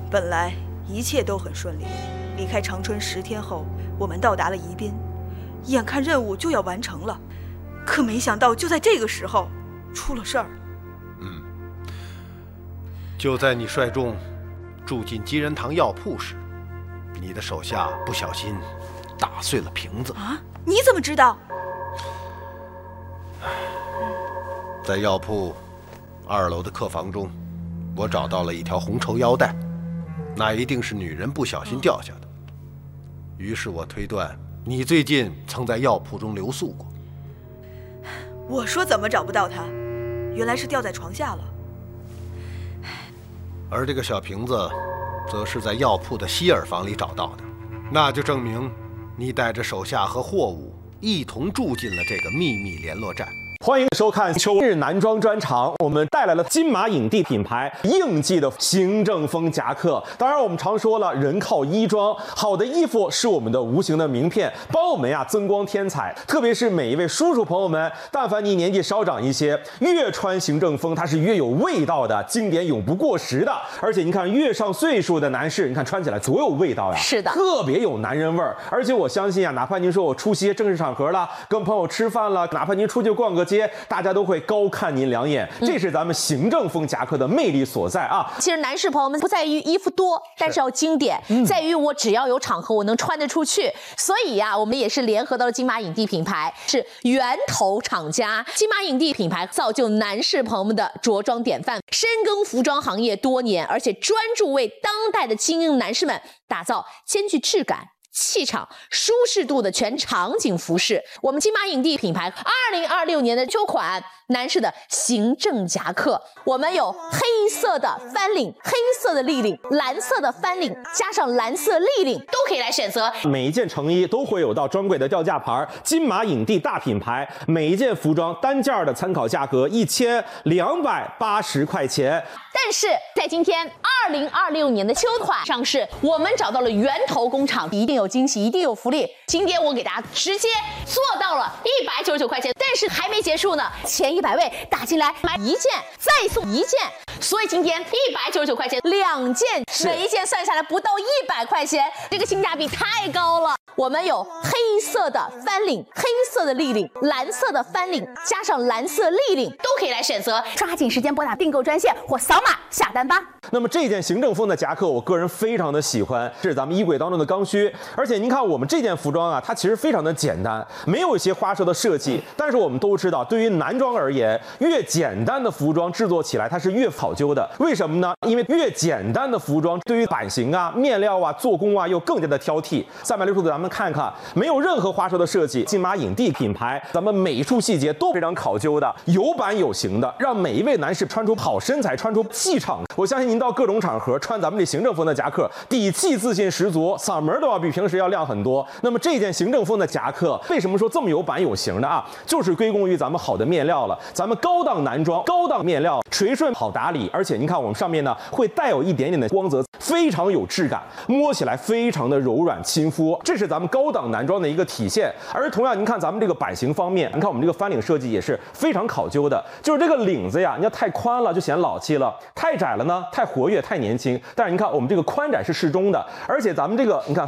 本来一切都很顺利，离开长春10天后，我们到达了宜宾，眼看任务就要完成了，可没想到就在这个时候出了事儿。 就在你率众住进吉仁堂药铺时，你的手下不小心打碎了瓶子。 啊？你怎么知道？ 在药铺2楼的客房中，我找到了一条红绸腰带，那一定是女人不小心掉下的。于是我推断你最近曾在药铺中留宿过。 我说怎么找不到它，原来是掉在床下了。 而这个小瓶子则是在药铺的希尔房里找到的，那就证明你带着手下和货物一同住进了这个秘密联络站。 欢迎收看秋日男装专场，我们带来了金马影帝品牌应季的行政风夹克。当然，我们常说了，人靠衣装，好的衣服是我们的无形的名片，帮我们增光添彩。特别是每一位叔叔朋友们，但凡你年纪稍长一些，越穿行政风，它是越有味道的，经典永不过时的。而且你看，越上岁数的男士，你看穿起来多有味道呀！ 是的， 特别有男人味儿。而且我相信哪怕您说我出席正式场合了，跟朋友吃饭了，哪怕您出去逛个街，大家都会高看您2眼，这是咱们行政风夹克的魅力所在啊！ 其实男士朋友们不在于衣服多，但是要经典，在于我只要有场合我能穿得出去。所以我们也是联合到了金马影帝品牌，是源头厂家。金马影帝品牌造就男士朋友们的着装典范，深耕服装行业多年，而且专注为当代的精英男士们打造兼具质感、气场、舒适度的全场景服饰。我们金马影帝品牌2026年的秋款男士的行政夹克，我们有黑色的翻领、黑色的立领、蓝色的翻领，加上蓝色立领，都可以来选择。 每一件成衣都会有到专柜的吊架牌，金马影帝大品牌，每一件服装单件的参考价格1280块钱。 但是在今天2026年的秋款上市，我们找到了源头工厂，一定有惊喜，一定有福利。今天我给大家直接做到了199块钱，但是还没结束呢，前100位打进来买1件再送1件，所以今天199块钱2件，每一件算下来不到100块钱，这个性价比太高了。我们有黑色的翻领、黑色的立领、蓝色的翻领，加上蓝色立领，都可以来选择。抓紧时间拨打订购专线或扫码下单吧。 那么这件行政风的夹克，我个人非常的喜欢，是咱们衣柜当中的刚需。而且您看我们这件服装它其实非常的简单，没有一些花哨的设计。但是我们都知道，对于男装而言，越简单的服装制作起来它是越考究的。为什么呢？因为越简单的服装，对于版型面料做工又更加的挑剔。360度咱们看看，没有任何花哨的设计，金马影帝品牌，咱们每一处细节都非常考究的，有版有型的，让每一位男士穿出好身材，穿出气场。我相信您到各种场合穿咱们这行政风的夹克，底气自信十足，嗓门都要比平时要亮很多。那么这件行政风的夹克，为什么说这么有版有型的就是归功于咱们好的面料了。咱们高档男装、高档面料，垂顺好打理，而且您看我们上面会带有一点点的光泽，非常有质感，摸起来非常的柔软亲肤，这是咱们高档男装的一个体现。而同样您看咱们这个版型方面，您看我们这个翻领设计也是非常考究的，就是这个领子你要太宽了就显老气了，太窄了呢太活跃太年轻。但是您看我们这个宽窄是适中的，而且咱们这个你看